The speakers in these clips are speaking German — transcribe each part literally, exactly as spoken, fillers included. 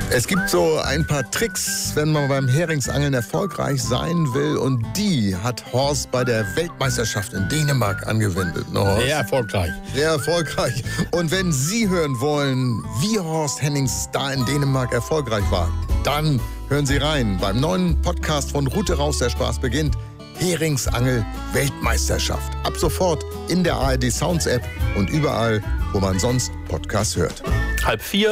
Es gibt so ein paar Tricks, wenn man beim Heringsangeln erfolgreich sein will. Und die hat Horst bei der Weltmeisterschaft in Dänemark angewendet. Ne, Horst? Sehr erfolgreich. Sehr erfolgreich. Und wenn Sie hören wollen, wie Horst Hennings da in Dänemark erfolgreich war, dann hören Sie rein beim neuen Podcast von Route raus, der Spaß beginnt. Heringsangel Weltmeisterschaft. Ab sofort in der A R D Sounds App und überall, wo man sonst Podcasts hört. Halb vier.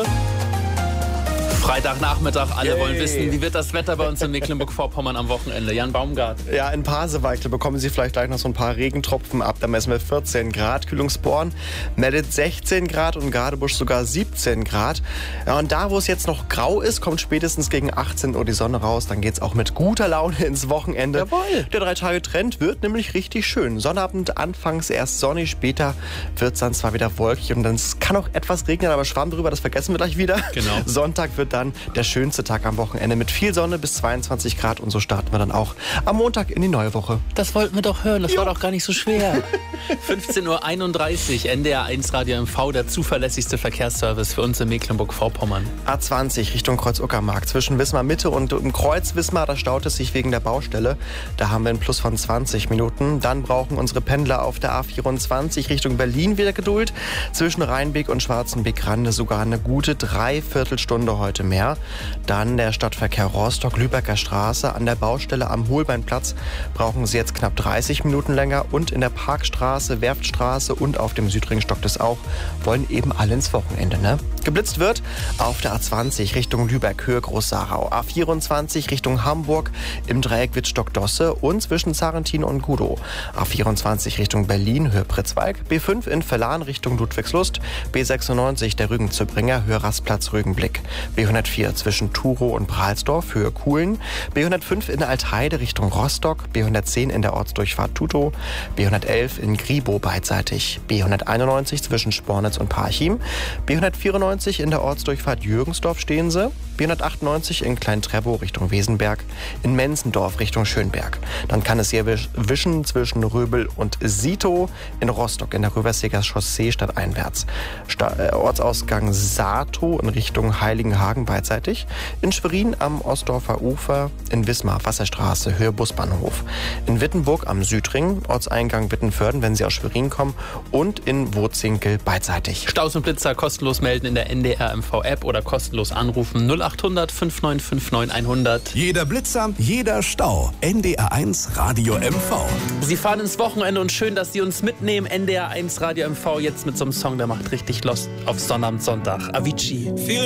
Freitagnachmittag, alle Yay. wollen wissen, wie wird das Wetter bei uns in Mecklenburg-Vorpommern am Wochenende? Jan Baumgart. Ja, in Pasewalk bekommen Sie vielleicht gleich noch so ein paar Regentropfen ab. Da messen wir vierzehn Grad. Kühlungsborn meldet sechzehn Grad und Gadebusch sogar siebzehn Grad. Ja, und da, wo es jetzt noch grau ist, kommt spätestens gegen achtzehn Uhr die Sonne raus. Dann geht es auch mit guter Laune ins Wochenende. Jawohl. Der Drei-Tage-Trend wird nämlich richtig schön. Sonnabend anfangs erst sonnig, später wird es dann zwar wieder wolkig und dann kann auch etwas regnen, aber Schwamm drüber, das vergessen wir gleich wieder. Genau. Sonntag wird dann der schönste Tag am Wochenende mit viel Sonne bis zweiundzwanzig Grad und so starten wir dann auch am Montag in die neue Woche. Das wollten wir doch hören, das jo. war doch gar nicht so schwer. fünfzehn Uhr einunddreißig, N D R eins Radio M V, der zuverlässigste Verkehrsservice für uns in Mecklenburg-Vorpommern. A zwanzig Richtung Kreuz-Uckermark, zwischen Wismar Mitte und im Kreuz Wismar, da staut es sich wegen der Baustelle. Da haben wir einen Plus von zwanzig Minuten. Dann brauchen unsere Pendler auf der A vierundzwanzig Richtung Berlin wieder Geduld. Zwischen Rheinbeek und Schwarzenbeek-Rande sogar eine gute Dreiviertelstunde heute mehr. Dann der Stadtverkehr Rostock-Lübecker Straße. An der Baustelle am Holbeinplatz brauchen Sie jetzt knapp dreißig Minuten länger. Und in der Parkstraße, Werftstraße und auf dem Südring stockt es auch. Wollen eben alle ins Wochenende, ne? Geblitzt wird auf der A zwanzig Richtung Lübeck, Höhe Groß-Sarau. A vierundzwanzig Richtung Hamburg im Dreieck Wittstock-Dosse und zwischen Sarrentin und Gudow. A vierundzwanzig Richtung Berlin, Höhe Pritzwalk. B fünf in Verlan Richtung Ludwigslust. B sechsundneunzig der Rügen-Zöbringer, Höhe Rastplatz Rügenblick. B hundertvier zwischen Turow und Prahlsdorf, Höhe Kuhlen. B hundertfünf in Altheide Richtung Rostock. B hundertzehn in der Ortsdurchfahrt Tutow. B hundertelf in Gribow beidseitig. B hunderteinundneunzig zwischen Spornitz und Parchim. B hundertvierundneunzig in der Ortsdurchfahrt Jürgensdorf stehen Sie. B hundertachtundneunzig in Klein-Trebow Richtung Wesenberg. In Menzendorf Richtung Schönberg. Dann kann es hier wischen zwischen Röbel und Sito. In Rostock in der Röverseger Chaussee stadteinwärts. Sta- äh, Ortsausgang Sato in Richtung Heiligenhagen beidseitig. In Schwerin am Ostdorfer Ufer. In Wismar Wasserstraße, Höhe Busbahnhof. In Wittenburg am Südring, Ortseingang Wittenförden, wenn Sie aus Schwerin kommen. Und in Wurzinkel beidseitig. Staus und Blitzer kostenlos melden in der N D R M V App oder kostenlos anrufen null achthundert fünf neun fünf neun hundert. Jeder Blitzer, jeder Stau. N D R eins Radio M V. Sie fahren ins Wochenende und schön, dass Sie uns mitnehmen. N D R eins Radio M V jetzt mit so einem Song, der macht richtig Lust auf Sonnabend, Sonntag. Avicii.